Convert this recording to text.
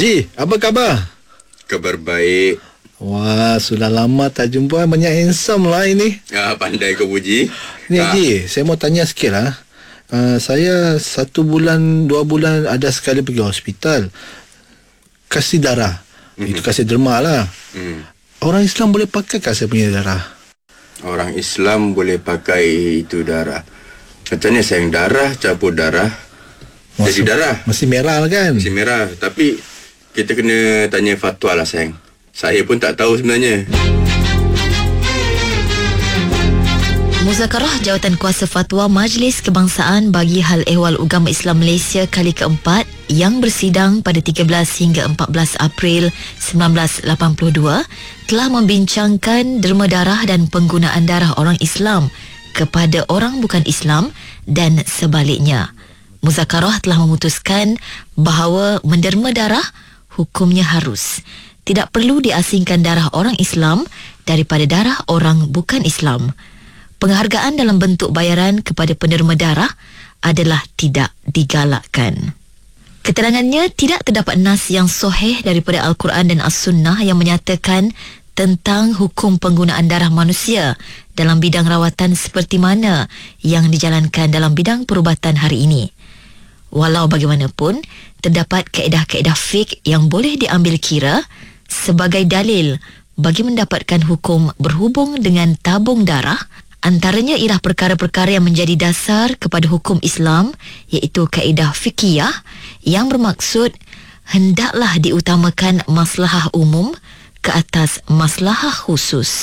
Ji, apa khabar? Kabar baik. Wah, sudah lama tak jumpa. Banyak handsome lah ini. Pandai kau puji. Ni Ji, saya mau tanya sikit lah. Saya 1 bulan, 2 bulan ada sekali pergi hospital. Kasih darah. Itu kasih derma lah. Orang Islam boleh pakai saya punya darah? Orang Islam boleh pakai itu darah. Macam ni sayang, darah campur darah jadi darah. Masih merah lah kan? Masih merah. Tapi kita kena tanya fatwa lah sayang. Saya pun tak tahu sebenarnya. Muzakarah Jawatan Kuasa Fatwa Majlis Kebangsaan bagi Hal Ehwal Ugama Islam Malaysia kali keempat yang bersidang pada 13 hingga 14 April 1982 telah membincangkan derma darah dan penggunaan darah orang Islam kepada orang bukan Islam dan sebaliknya. Muzakarah telah memutuskan bahawa menderma darah hukumnya harus. Tidak perlu diasingkan darah orang Islam daripada darah orang bukan Islam. Penghargaan dalam bentuk bayaran kepada penderma darah adalah tidak digalakkan. Keterangannya, tidak terdapat nas yang sahih daripada Al-Quran dan As-Sunnah yang menyatakan tentang hukum penggunaan darah manusia dalam bidang rawatan seperti mana yang dijalankan dalam bidang perubatan hari ini. Walau bagaimanapun, terdapat kaedah-kaedah fiqh yang boleh diambil kira sebagai dalil bagi mendapatkan hukum berhubung dengan tabung darah. Antaranya ialah perkara-perkara yang menjadi dasar kepada hukum Islam, iaitu kaedah fiqhiyah yang bermaksud hendaklah diutamakan maslahah umum ke atas maslahah khusus.